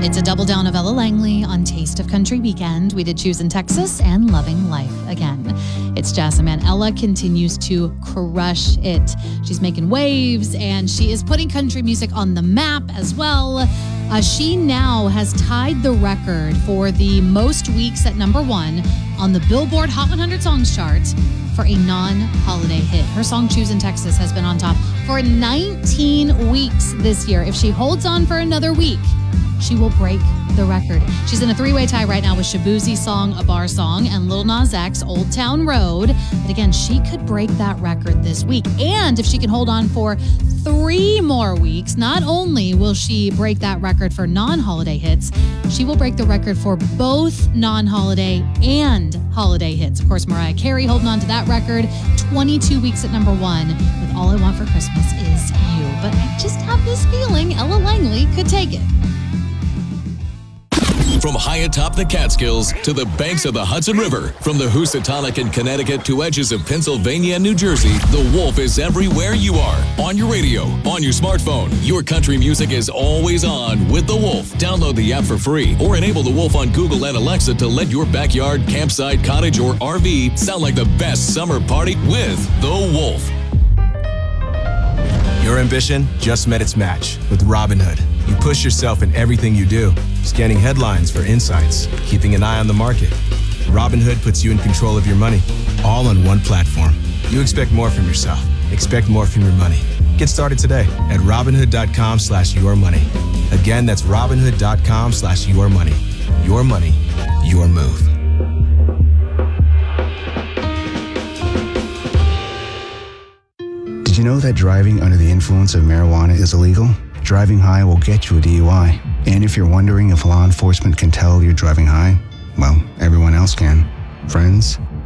It's a double down of Ella Langley on Taste of Country Weekend. We did Choose in Texas and Loving Life Again. It's Jasmine. Ella continues to crush it. She's making waves and she is putting country music on the map as well. She now has tied the record for the most weeks at number 1 on the Billboard Hot 100 Songs chart for a non-holiday hit. Her song Choose in Texas has been on top for 19 weeks this year. If she holds on for another week, she will break the record. She's in a 3-way tie right now with Shaboozie's song, A Bar Song, and Lil Nas X, Old Town Road. But again, she could break that record this week. And if she can hold on for 3 more weeks, not only will she break that record for non-holiday hits, she will break the record for both non-holiday and holiday hits. Of course, Mariah Carey holding on to that record, 22 weeks at number 1 with All I Want for Christmas Is You. But I just have this feeling Ella Langley could take it. From high atop the Catskills to the banks of the Hudson River, from the Housatonic in Connecticut to edges of Pennsylvania and New Jersey, The Wolf is everywhere you are. On your radio, on your smartphone, your country music is always on with The Wolf. Download the app for free or enable The Wolf on Google and Alexa to let your backyard, campsite, cottage, or RV sound like the best summer party with The Wolf. Your ambition just met its match with Robinhood. You push yourself in everything you do, scanning headlines for insights, keeping an eye on the market. Robinhood puts you in control of your money, all on one platform. You expect more from yourself. Expect more from your money. Get started today at Robinhood.com/yourmoney. Again, that's Robinhood.com/yourmoney. Your money, your move. Did you know that driving under the influence of marijuana is illegal? Driving high will get you a DUI. And if you're wondering if law enforcement can tell you're driving high, well, everyone else can. Friends,